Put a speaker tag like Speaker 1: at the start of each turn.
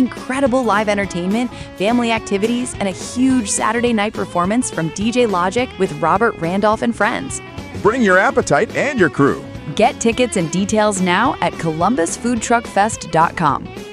Speaker 1: incredible live entertainment, family activities, and a huge Saturday night performance from DJ Logic with Robert Randolph and friends.
Speaker 2: Bring your appetite and your crew.
Speaker 1: Get tickets and details now at columbusfoodtruckfest.com.